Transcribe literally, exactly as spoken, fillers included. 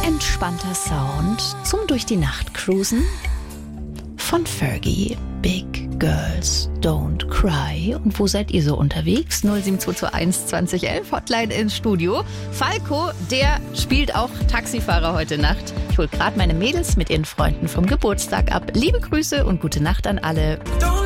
entspannter Sound zum durch die Nacht cruisen von Fergie. Big Girls Don't Cry. Und wo seid ihr so unterwegs? null sieben zwei zwei eins zwanzig elf, Hotline ins Studio. Falco, der spielt auch Taxifahrer heute Nacht. Ich hole gerade meine Mädels mit ihren Freunden vom Geburtstag ab. Liebe Grüße und gute Nacht an alle.